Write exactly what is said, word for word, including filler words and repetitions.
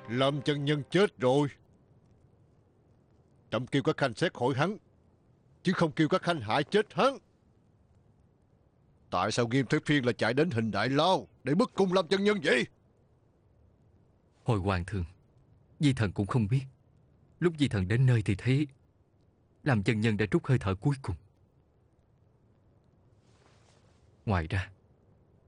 Lâm chân nhân chết rồi. Trẫm kêu các khanh xét hỏi hắn, chứ không kêu các khanh hại chết hắn. Tại sao Nghiêm Thế Phiên lại chạy đến Hình Đại Lao để bức cung Lâm chân nhân vậy? Hồi hoàng thượng, Di thần cũng không biết. Lúc Di thần đến nơi thì thấy Lâm chân nhân đã trút hơi thở cuối cùng. Ngoài ra